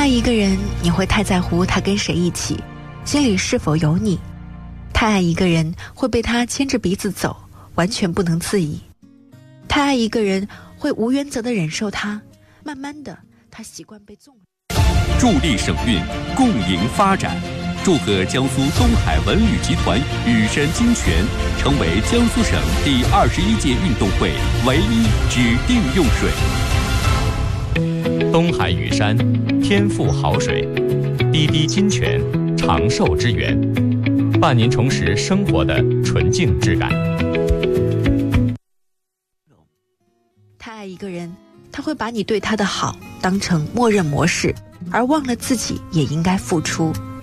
爱一个人，你会太在乎他跟谁一起，心里是否有你。太爱一个人，会被他牵着鼻子走，完全不能自已。太爱一个人，会无原则地忍受他，慢慢的，他习惯被纵容。 助力省运，共赢发展。祝贺江苏东海文旅集团羽山金泉成为江苏省第21届运动会唯一指定用水。 东海羽山，天赋好水，滴滴金泉，长寿之源，伴您重拾生活的纯净质感。 太爱一个人，他会把你对他的好当成默认模式，而忘了自己也应该付出。